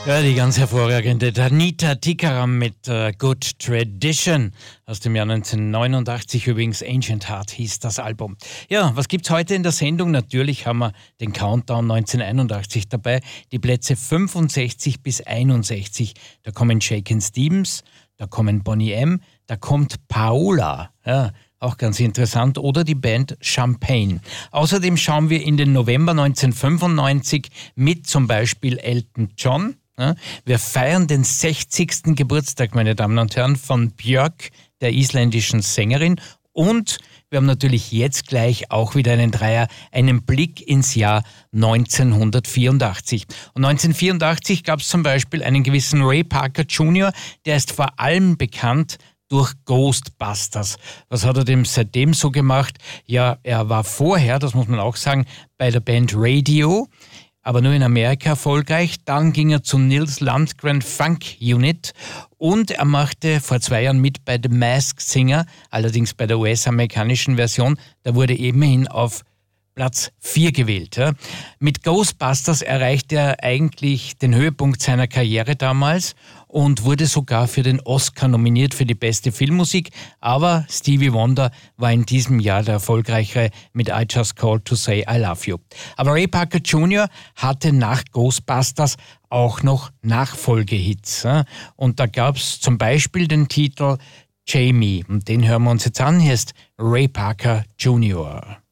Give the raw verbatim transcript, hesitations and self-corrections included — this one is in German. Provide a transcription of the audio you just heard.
Ja, die ganz hervorragende Danita Tikaram mit äh, Good Tradition aus dem Jahr neunzehnhundertneunundachtzig, übrigens Ancient Heart hieß das Album. Ja, was gibt's heute in der Sendung? Natürlich haben wir den Countdown neunzehnhunderteinundachtzig dabei, die Plätze fünfundsechzig bis einundsechzig. Da kommen Shakin' Stevens, da kommen Boney M., da kommt Paola, ja, auch ganz interessant, oder die Band Champagne. Außerdem schauen wir in den November neunzehnhundertfünfundneunzig mit zum Beispiel Elton John. Ja, wir feiern den sechzigsten Geburtstag, meine Damen und Herren, von Björk, der isländischen Sängerin. Und wir haben natürlich jetzt gleich auch wieder einen Dreier, einen Blick ins Jahr neunzehnhundertvierundachtzig. Und neunzehnhundertvierundachtzig gab es zum Beispiel einen gewissen Ray Parker Junior, der ist vor allem bekannt durch Ghostbusters. Was hat er denn seitdem so gemacht? Ja, er war vorher, das muss man auch sagen, bei der Band Radio, aber nur in Amerika erfolgreich. Dann ging er zu Nils Landgren Funk Unit und er machte vor zwei Jahren mit bei The Masked Singer, allerdings bei der U S-amerikanischen Version. Da wurde immerhin auf Platz vier gewählt. Ja. Mit Ghostbusters erreichte er eigentlich den Höhepunkt seiner Karriere damals und wurde sogar für den Oscar nominiert für die beste Filmmusik. Aber Stevie Wonder war in diesem Jahr der erfolgreichere mit I Just Called to Say I Love You. Aber Ray Parker Junior hatte nach Ghostbusters auch noch Nachfolgehits. Ja. Und da gab es zum Beispiel den Titel Jamie. Und den hören wir uns jetzt an. Hier ist Ray Parker Junior